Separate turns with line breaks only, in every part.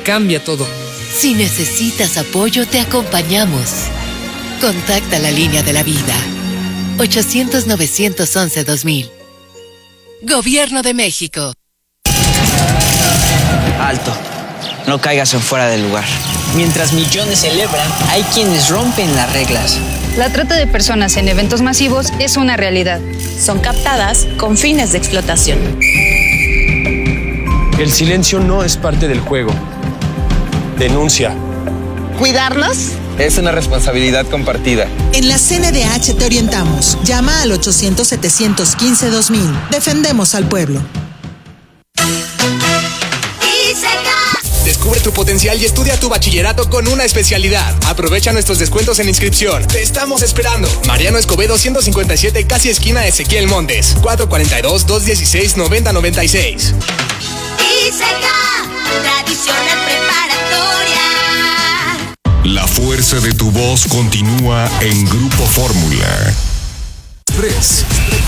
cambia todo.
Si necesitas apoyo, te acompañamos. Contacta la línea de la vida. 800-911-2000. Gobierno de México.
Alto. No caigas en fuera del lugar. Mientras millones celebran, hay quienes rompen las reglas.
La trata de personas en eventos masivos es una realidad.
Son captadas con fines de explotación.
El silencio no es parte del juego. Denuncia.
¿Cuidarnos?
Es una responsabilidad compartida.
En la CNDH te orientamos. Llama al 800-715-2000. Defendemos al pueblo.
Descubre tu potencial y estudia tu bachillerato con una especialidad. Aprovecha nuestros descuentos en inscripción. Te estamos esperando. Mariano Escobedo 157, casi esquina Ezequiel Montes. 442-216-9096.
Tradicional preparatoria.
La fuerza de tu voz continúa en Grupo Fórmula. Express.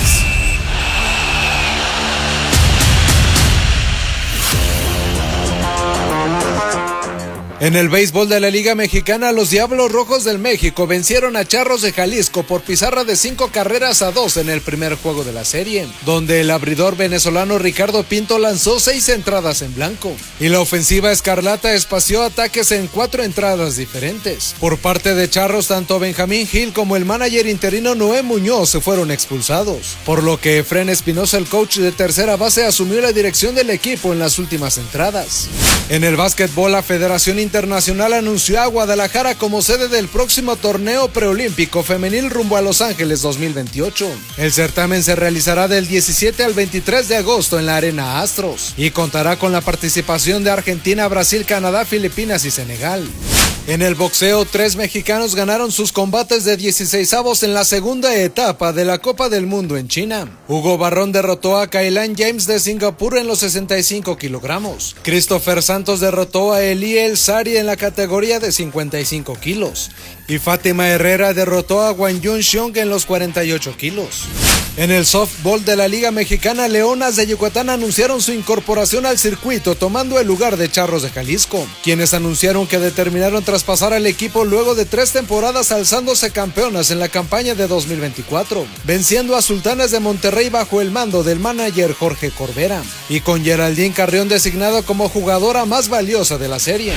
En el béisbol de la Liga Mexicana, los Diablos Rojos del México vencieron a Charros de Jalisco por pizarra de 5-2 en el primer juego de la serie, donde el abridor venezolano Ricardo Pinto lanzó 6 entradas en blanco, y la ofensiva escarlata espació ataques en 4 entradas diferentes. Por parte de Charros, tanto Benjamín Gil como el manager interino Noé Muñoz se fueron expulsados, por lo que Efrén Espinosa, el coach de tercera base, asumió la dirección del equipo en las últimas entradas. En el básquetbol, la Federación Internacional anunció a Guadalajara como sede del próximo torneo preolímpico femenil rumbo a Los Ángeles 2028. El certamen se realizará del 17 al 23 de agosto en la Arena Astros y contará con la participación de Argentina, Brasil, Canadá, Filipinas y Senegal. En el boxeo, 3 mexicanos ganaron sus combates de 16avos en la segunda etapa de la Copa del Mundo en China. Hugo Barrón derrotó a Kailan James de Singapur en los 65 kilogramos. Christopher Santos derrotó a Eli El Sari en la categoría de 55 kilos. Y Fátima Herrera derrotó a Wang Yun Xiong en los 48 kilos. En el softball de la Liga Mexicana, Leonas de Yucatán anunciaron su incorporación al circuito, tomando el lugar de Charros de Jalisco, quienes anunciaron que determinaron traspasar al equipo luego de 3 temporadas alzándose campeonas en la campaña de 2024, venciendo a Sultanes de Monterrey bajo el mando del manager Jorge Corbera, y con Geraldine Carrión designada como jugadora más valiosa de la serie.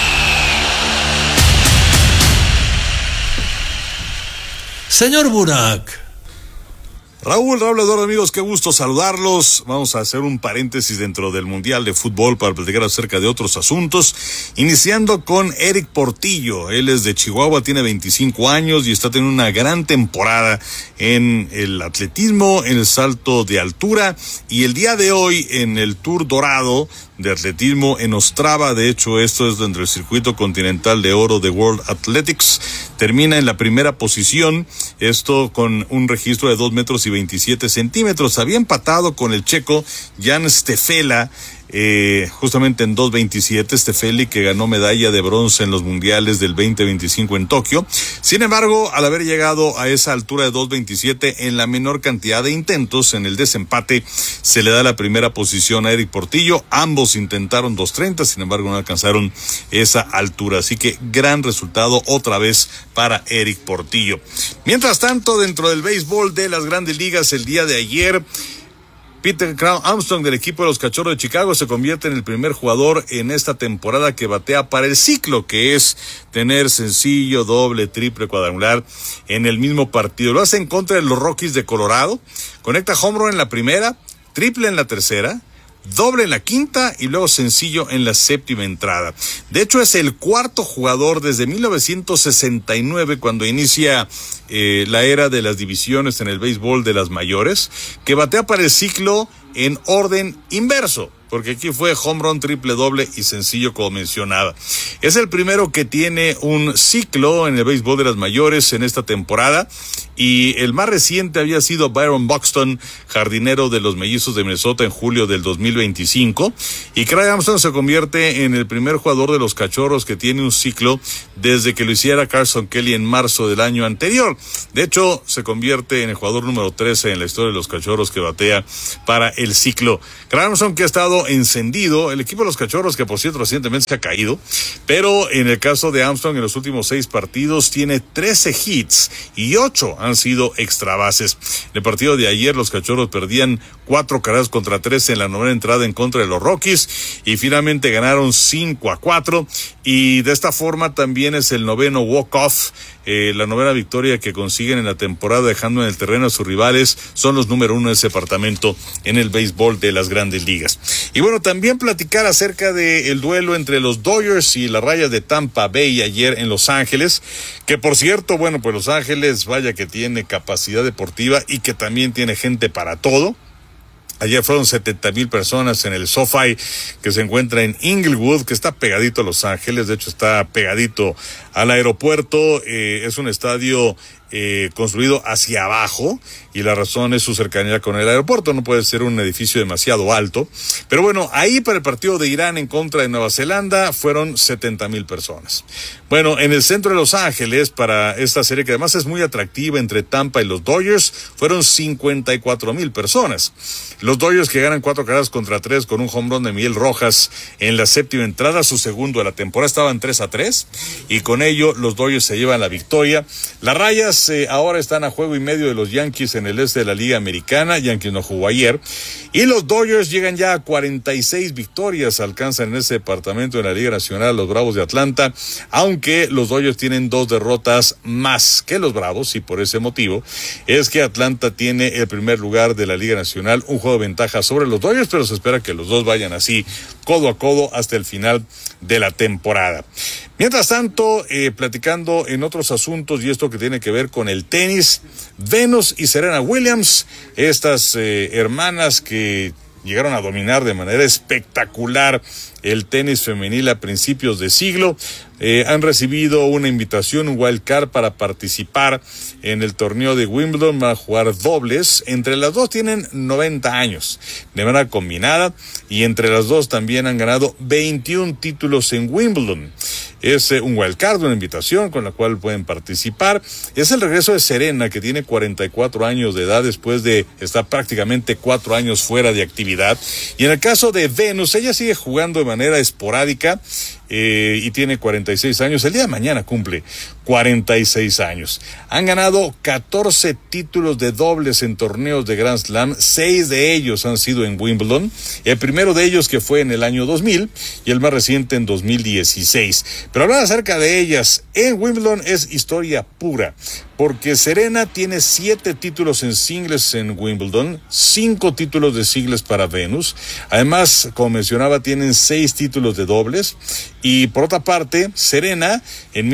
Señor Burak.
Raúl Eduardo, amigos, qué gusto saludarlos. Vamos a hacer un paréntesis dentro del Mundial de Fútbol para platicar acerca de otros asuntos, iniciando con Eric Portillo. Él es de Chihuahua, tiene 25 años y está teniendo una gran temporada en el atletismo, en el salto de altura, y el día de hoy en el Tour Dorado de atletismo en Ostrava. De hecho, esto es dentro del circuito continental de oro de World Athletics. Termina en la primera posición, esto con un registro de 2 metros y 27 centímetros. Había empatado con el checo Jan Stefela, justamente en 2.27, Stefeli, que ganó medalla de bronce en los mundiales del 2025 en Tokio. Sin embargo, al haber llegado a esa altura de 2.27 en la menor cantidad de intentos, en el desempate se le da la primera posición a Eric Portillo. Ambos intentaron 2.30, sin embargo no alcanzaron esa altura, así que gran resultado otra vez para Eric Portillo. Mientras tanto, dentro del béisbol de las Grandes Ligas, el día de ayer, Peter Crown Armstrong del equipo de los Cachorros de Chicago se convierte en el primer jugador en esta temporada que batea para el ciclo, que es tener sencillo, doble, triple, cuadrangular en el mismo partido. Lo hace en contra de los Rockies de Colorado, conecta home run en la primera, triple en la tercera, doble en la quinta y luego sencillo en la séptima entrada. De hecho, es el cuarto jugador desde 1969, cuando inicia la era de las divisiones en el béisbol de las mayores, que batea para el ciclo en orden inverso, porque aquí fue home run, triple, doble y sencillo, como mencionaba. Es el primero que tiene un ciclo en el béisbol de las mayores en esta temporada, y el más reciente había sido Byron Buxton, jardinero de los Mellizos de Minnesota, en julio del 2025, y Craig Armstrong se convierte en el primer jugador de los Cachorros que tiene un ciclo desde que lo hiciera Carson Kelly en marzo del año anterior. De hecho, se convierte en el jugador número 13 en la historia de los Cachorros que batea para el ciclo. Craig Armstrong, que ha estado estado encendido. El equipo de los Cachorros, que por cierto recientemente se ha caído, pero en el caso de Armstrong, en los últimos 6 partidos tiene 13 hits y 8 han sido extra bases. En el partido de ayer los Cachorros perdían 4 carreras contra 3 en la novena entrada en contra de los Rockies y finalmente ganaron 5-4, y de esta forma también es el noveno walk-off, la novena victoria que consiguen en la temporada, dejando en el terreno a sus rivales. Son los número 1 de ese departamento en el béisbol de las Grandes Ligas. Y bueno, también platicar acerca del duelo entre los Dodgers y las Rayas de Tampa Bay ayer en Los Ángeles, que por cierto, bueno, pues Los Ángeles, vaya que tiene capacidad deportiva y que también tiene gente para todo. Ayer fueron 70,000 personas en el SoFi, que se encuentra en Inglewood, que está pegadito a Los Ángeles. De hecho, está pegadito al aeropuerto. Es un estadio construido hacia abajo, y la razón es su cercanía con el aeropuerto. No puede ser un edificio demasiado alto, pero bueno, ahí para el partido de Irán en contra de Nueva Zelanda fueron 70,000 personas. Bueno, en el centro de Los Ángeles, para esta serie que además es muy atractiva entre Tampa y los Dodgers, fueron 54,000 personas. Los Dodgers, que ganan 4 carreras contra 3 con un home run de Miguel Rojas en la séptima entrada, su segundo de la temporada, estaban 3-3, y con ello los Dodgers se llevan la victoria. Las Rayas ahora están a juego y medio de los Yankees en el este de la Liga Americana. Yankees no jugó ayer, y los Dodgers llegan ya a 46 victorias, alcanzan en ese departamento de la Liga Nacional los Bravos de Atlanta, aunque los Dodgers tienen 2 derrotas más que los Bravos, y por ese motivo es que Atlanta tiene el primer lugar de la Liga Nacional, un juego de ventaja sobre los Dodgers, pero se espera que los dos vayan así codo a codo hasta el final de la temporada. Mientras tanto, platicando en otros asuntos, y esto que tiene que ver con el tenis, Venus y Serena Williams, estas hermanas que llegaron a dominar de manera espectacular el tenis femenil a principios de siglo, han recibido una invitación, un wild card, para participar en el torneo de Wimbledon, para jugar dobles. Entre las dos tienen 90 años de manera combinada, y entre las dos también han ganado 21 títulos en Wimbledon. Es un wild card, una invitación con la cual pueden participar. Es el regreso de Serena, que tiene 44 años de edad después de estar prácticamente 4 años fuera de actividad. Y en el caso de Venus, ella sigue jugando de manera esporádica, y tiene 46 años. El día de mañana cumple 46 años. Han ganado 14 títulos de dobles en torneos de Grand Slam. 6 de ellos han sido en Wimbledon. El primero de ellos, que fue en el año 2000, y el más reciente en 2016. Pero hablar acerca de ellas en Wimbledon es historia pura, porque Serena tiene 7 títulos en singles en Wimbledon, 5 títulos de singles para Venus. Además, como mencionaba, tienen 6 títulos de dobles. Y por otra parte, Serena en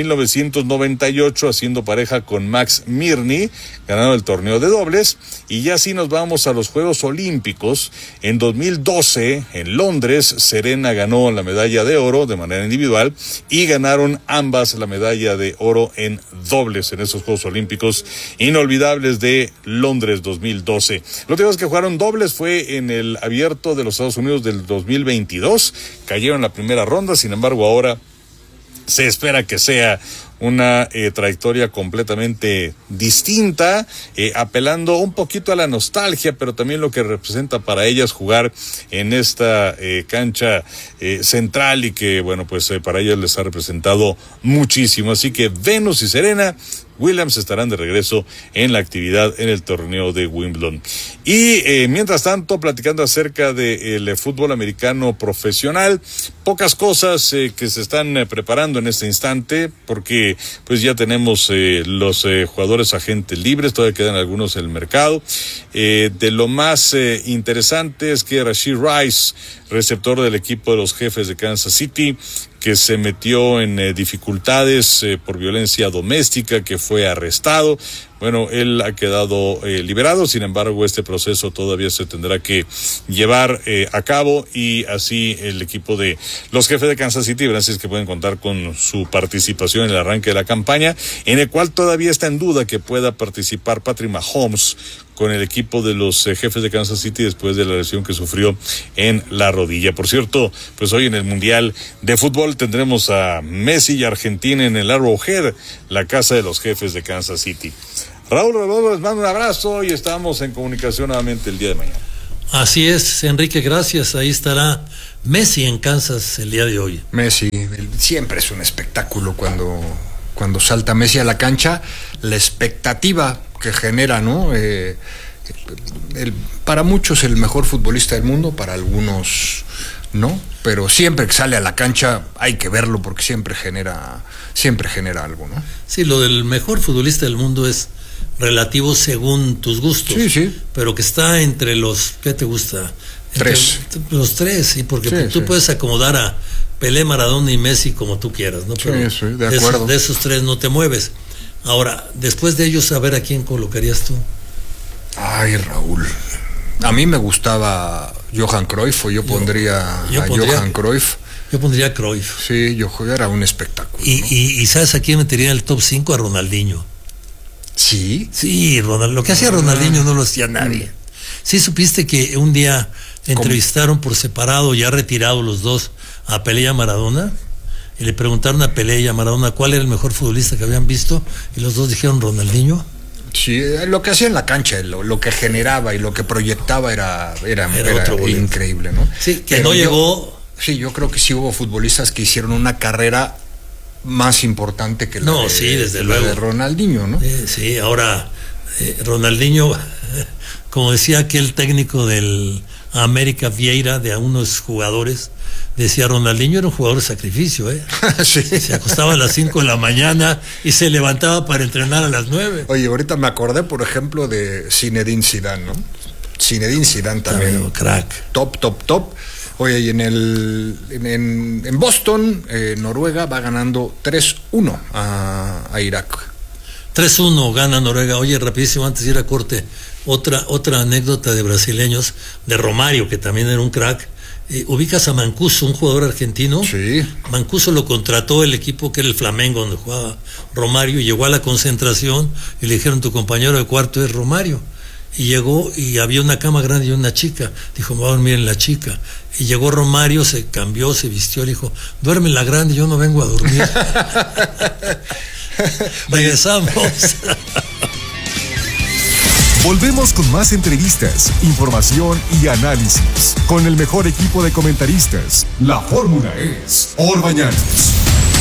1998, haciendo pareja con Max Mirny, ganaron el torneo de dobles. Y ya así nos vamos a los Juegos Olímpicos. En 2012, en Londres, Serena ganó la medalla de oro de manera individual, y ganaron ambas la medalla de oro en dobles en esos Juegos Olímpicos inolvidables de Londres 2012. Lo último que jugaron dobles fue en el Abierto de los Estados Unidos del 2022. Cayeron en la primera ronda, sin embargo ahora se espera que sea una trayectoria completamente distinta, apelando un poquito a la nostalgia, pero también lo que representa para ellas jugar en esta cancha central, y que, bueno, pues para ellas les ha representado muchísimo. Así que Venus y Serena Williams estarán de regreso en la actividad en el torneo de Wimbledon. Y mientras tanto, platicando acerca del fútbol americano profesional, pocas cosas que se están preparando en este instante, porque pues ya tenemos los jugadores agentes libres, todavía quedan algunos en el mercado. De lo más interesante es que Rashee Rice, receptor del equipo de los Jefes de Kansas City, que se metió en dificultades por violencia doméstica, que fue arrestado. Bueno, él ha quedado liberado, sin embargo, este proceso todavía se tendrá que llevar a cabo, y así el equipo de los Jefes de Kansas City, gracias que pueden contar con su participación en el arranque de la campaña, en el cual todavía está en duda que pueda participar Patrick Mahomes con el equipo de los Jefes de Kansas City después de la lesión que sufrió en la rodilla. Por cierto, pues hoy en el Mundial de Fútbol tendremos a Messi y Argentina en el Arrowhead, la casa de los Jefes de Kansas City. Raúl, les mando un abrazo y estamos en comunicación nuevamente el día de mañana.
Así es, Enrique, gracias. Ahí estará Messi en Kansas el día de hoy.
Messi, siempre es un espectáculo cuando salta Messi a la cancha, la expectativa que genera, ¿no? Para muchos el mejor futbolista del mundo, para algunos no, pero siempre que sale a la cancha hay que verlo porque siempre genera algo, ¿no? Sí,
lo del mejor futbolista del mundo es relativo según tus gustos. Sí. Pero que está entre los, ¿qué te gusta? Los tres, sí, porque tú puedes acomodar a Pelé, Maradona y Messi como tú quieras, ¿no? Pero
sí, de acuerdo.
De esos tres no te mueves. Ahora, después de ellos, a ver a quién colocarías tú.
Ay, Raúl. A mí me gustaba Johan Cruyff, o yo pondría a Johan Cruyff.
Yo pondría Cruyff.
Sí, era un espectáculo.
¿Y ¿sabes a quién metería en el top 5? A Ronaldinho.
¿Sí?
Sí, lo que hacía Ronaldinho no lo hacía nadie. Sí, supiste que un día entrevistaron por separado, ya retirados los dos, a Pelé y a Maradona, y le preguntaron a Pelé y a Maradona cuál era el mejor futbolista que habían visto, y los dos dijeron Ronaldinho.
Sí, lo que hacía en la cancha, lo que generaba y lo que proyectaba era increíble, ¿no?
Sí, que pero no llegó.
Sí, yo creo que sí hubo futbolistas que hicieron una carrera más importante que la
desde luego
de Ronaldinho, ¿no?
Sí, ahora Ronaldinho, como decía aquel técnico del América Vieira, de unos jugadores, decía Ronaldinho era un jugador de sacrificio,
Sí.
Se acostaba a las 5 de la mañana y se levantaba para entrenar a las 9.
Oye, ahorita me acordé, por ejemplo, de Zinedine Zidane, ¿no? Zinedine Zidane también.
Crack.
Top. Oye, y en Boston, Noruega va ganando 3-1 a Irak.
3-1 gana Noruega. Oye, rapidísimo, antes de ir a corte, otra anécdota de brasileños, de Romario, que también era un crack. ¿Ubicas a Mancuso, un jugador argentino?
Sí.
Mancuso lo contrató el equipo que era el Flamengo, donde jugaba Romario, y llegó a la concentración y le dijeron, tu compañero de cuarto es Romario. Y llegó y había una cama grande y una chica. Dijo, me voy a dormir en la chica. Y llegó Romario, se cambió, se vistió, le dijo, duerme en la grande, yo no vengo a dormir. Regresamos.
Volvemos con más entrevistas, información y análisis. Con el mejor equipo de comentaristas. La fórmula es Orbañanos.